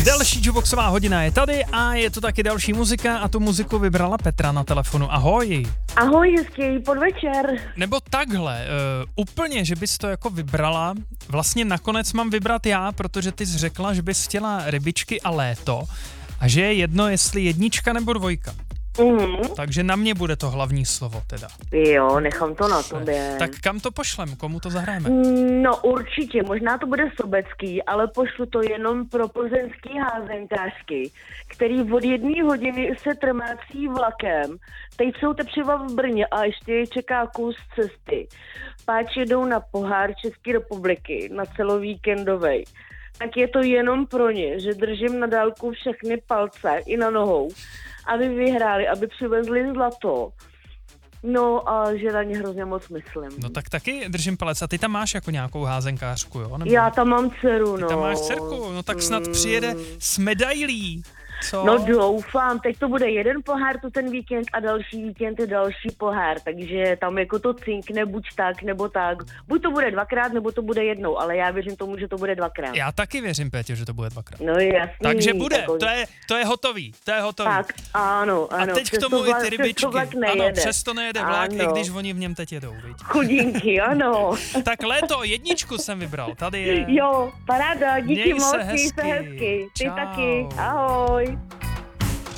Další jukeboxová hodina je tady a je to taky další muzika a tu muziku vybrala Petra na telefonu. Ahoj. Ahoj, hezký podvečer. Nebo takhle, úplně, že bys to jako vybrala, vlastně nakonec mám vybrat já, protože ty jsi řekla, že bys chtěla rybičky a léto a že je jedno, jestli jednička nebo dvojka. Takže na mě bude to hlavní slovo teda. Jo, nechám to na tobě. Tak kam to pošlem, komu to zahrajeme? No určitě, možná to bude sobecký, ale pošlu to jenom pro plzeňský házenkářky, který od 1 hodiny se trmácí vlakem. Teď jsou třeba v Brně a ještě je čeká kus cesty. Páč jedou na pohár České republiky, na celovíkendovej. Tak je to jenom pro ně, že držím na dálku všechny palce i na nohou, aby vyhráli, aby přivezli zlato. No a že na ně hrozně moc myslím. No tak taky držím palec. A ty tam máš jako nějakou házenkářku, jo? Nebo... Já tam mám dceru, no. Ty tam máš dcerku, no tak snad přijede s medailí. Co? No doufám, teď to bude jeden pohár to ten víkend a další víkend je další pohár, takže tam jako to cinkne buď tak, nebo tak. Buď to bude 2krát, nebo to bude jednou, ale já věřím tomu, že to bude 2krát. Já taky věřím, Pétě, že to bude 2krát. No jasný. Takže bude, takový. to je hotový, Tak, ano. A teď k tomu i ty rybičky. Ano, přesto nejede vlak, i když oni v něm teď jedou, viď? Chudinky, ano. Tak léto, jedničku jsem vybral, tady je. Jo, paráda, díky Měj moc, se měj se hezky. Ty Čau. taky, ahoj.